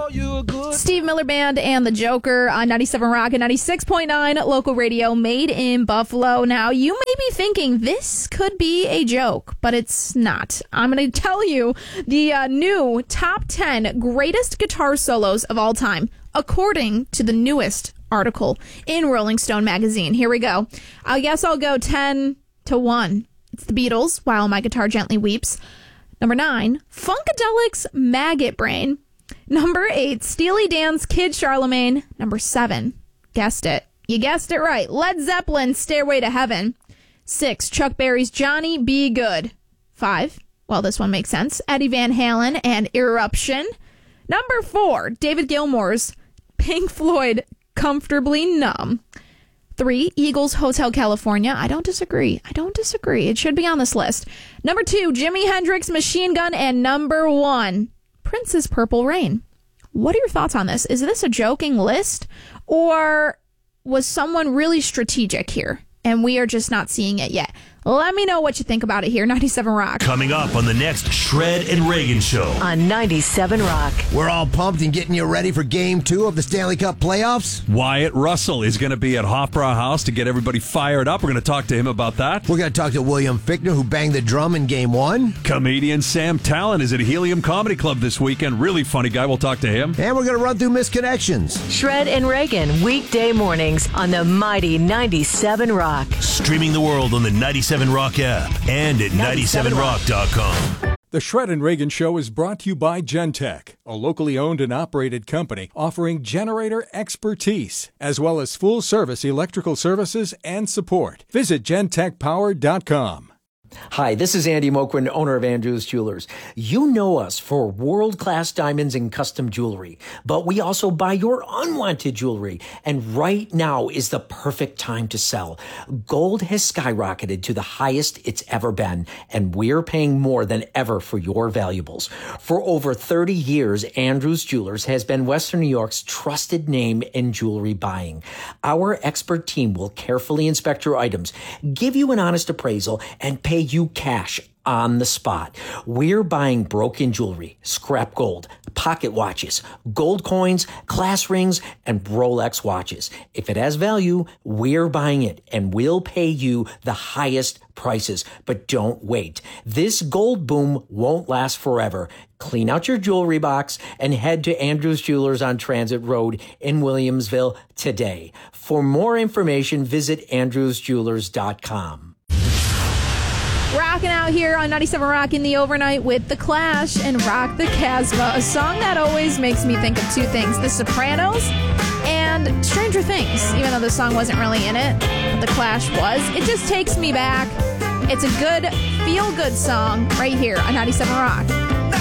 Steve Miller Band and the Joker on 97 Rock and 96.9 local radio made in Buffalo. Now, you may be thinking this could be a joke, but it's not. I'm going to tell you the new top 10 greatest guitar solos of all time, according to the newest article in Rolling Stone magazine. Here we go. I guess I'll go 10 to 1. It's the Beatles, While My Guitar Gently Weeps. Number 9, Funkadelic's Maggot Brain. Number 8, Steely Dan's Kid Charlemagne. Number 7, guessed it. You guessed it right. Led Zeppelin, Stairway to Heaven. 6, Chuck Berry's Johnny B. Good. 5, well, this one makes sense, Eddie Van Halen and Eruption. Number 4, David Gilmour's Pink Floyd, Comfortably Numb. 3, Eagles, Hotel California. I don't disagree. It should be on this list. Number 2, Jimi Hendrix, Machine Gun. And number 1, Prince's Purple Rain. What are your thoughts on this? Is this a joking list, or was someone really strategic here and we are just not seeing it yet? Let me know what you think about it here. 97 Rock. Coming up on the next Shred and Reagan Show on 97 Rock. We're all pumped and getting you ready for Game 2 of the Stanley Cup playoffs. Wyatt Russell is going to be at Hofbrauhaus to get everybody fired up. We're going to talk to him about that. We're going to talk to William Fichtner, who banged the drum in Game 1. Comedian Sam Talent is at Helium Comedy Club this weekend. Really funny guy. We'll talk to him. And we're going to run through Misconnections. Shred and Reagan, weekday mornings on the mighty 97 Rock. Streaming the world on the 97 Rock app and at 97rock.com. The Shred and Reagan Show is brought to you by Gentech, a locally owned and operated company offering generator expertise, as well as full-service electrical services and support. Visit gentechpower.com. Hi, this is Andy Moquin, owner of Andrews Jewelers. You know us for world-class diamonds and custom jewelry, but we also buy your unwanted jewelry. And right now is the perfect time to sell. Gold has skyrocketed to the highest it's ever been, and we're paying more than ever for your valuables. For over 30 years, Andrews Jewelers has been Western New York's trusted name in jewelry buying. Our expert team will carefully inspect your items, give you an honest appraisal, and pay you cash on the spot. We're buying broken jewelry, scrap gold, pocket watches, gold coins, class rings, and Rolex watches. If it has value, we're buying it, and we'll pay you the highest prices. But don't wait. This gold boom won't last forever. Clean out your jewelry box and head to Andrews Jewelers on Transit Road in Williamsville today. For more information, visit andrewsjewelers.com. Rocking out here on 97 Rock in the overnight with The Clash and Rock the Casbah, a song that always makes me think of two things: The Sopranos and Stranger Things. Even though the song wasn't really in it, but The Clash was. It just takes me back. It's a good, feel-good song right here on 97 Rock.